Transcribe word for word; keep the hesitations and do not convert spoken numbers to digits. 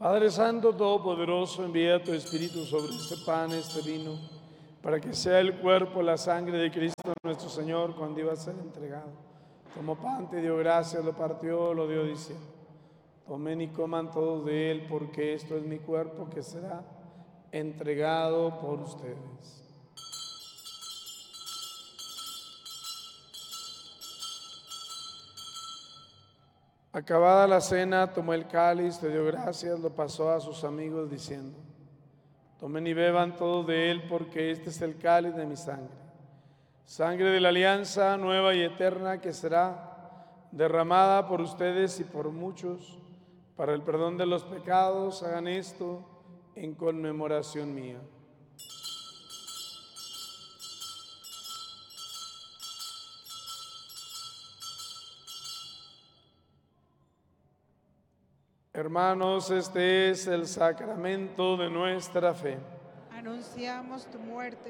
Padre Santo, Todopoderoso, envía tu Espíritu sobre este pan, este vino, para que sea el cuerpo, la sangre de Cristo nuestro Señor, cuando iba a ser entregado. Tomó pan, te dio gracias, lo partió, lo dio diciendo: tomen y coman todos de él, porque esto es mi cuerpo que será entregado por ustedes. Acabada la cena, tomó el cáliz, te dio gracias, lo pasó a sus amigos diciendo: tomen y beban todos de él, porque este es el cáliz de mi sangre, sangre de la alianza nueva y eterna, que será derramada por ustedes y por muchos para el perdón de los pecados. Hagan esto en conmemoración mía. Hermanos, este es el sacramento de nuestra fe. Anunciamos tu muerte,